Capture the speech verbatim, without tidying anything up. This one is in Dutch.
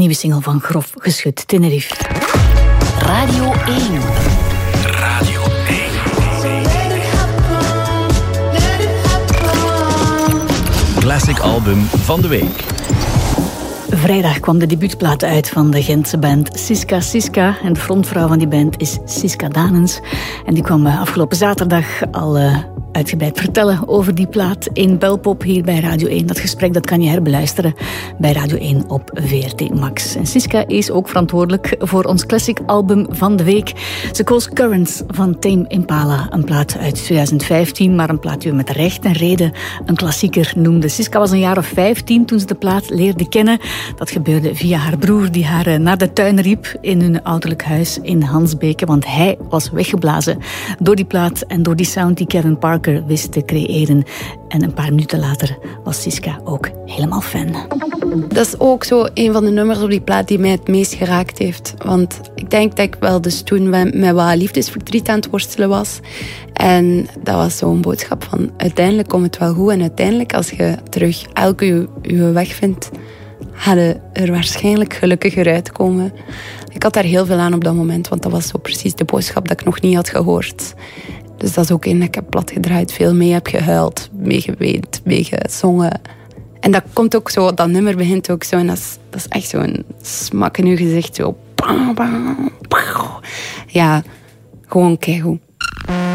nieuwe single van Grof Geschut, Tenerife. Radio één. Radio één. Classic album van de week. Vrijdag kwam de debuutplaat uit van de Gentse band Siska Siska. En de frontvrouw van die band is Siska Danens. En die kwam afgelopen zaterdag al uh, uitgebreid vertellen over die plaat in Belpop hier bij Radio één. Dat gesprek dat kan je herbeluisteren bij Radio één op V R T Max. En Siska is ook verantwoordelijk voor ons classic album van de week. Ze koos Currents van Tame Impala. Een plaat uit twintig vijftien, maar een plaat die we met recht en reden een klassieker noemde. Siska was een jaar of vijftien toen ze de plaat leerde kennen. Dat gebeurde via haar broer die haar naar de tuin riep in hun ouderlijk huis in Hansbeke. Want hij was weggeblazen door die plaat en door die sound die Kevin Parker wist te creëren. En een paar minuten later was Siska ook helemaal fan. Dat is ook zo een van de nummers op die plaat die mij het meest geraakt heeft. Want ik denk dat ik wel dus toen met wat liefdesverdriet aan het worstelen was. En dat was zo'n boodschap van uiteindelijk komt het wel goed. En uiteindelijk als je terug elke je, je weg vindt, hadden er waarschijnlijk gelukkiger uitkomen. Ik had daar heel veel aan op dat moment, want dat was zo precies de boodschap dat ik nog niet had gehoord. Dus dat is ook een dat ik heb platgedraaid, veel mee heb gehuild, mee geweend, mee gezongen. En dat komt ook zo, dat nummer begint ook zo, en dat is, dat is echt zo'n smak in je gezicht, zo. Ja, gewoon keigoed.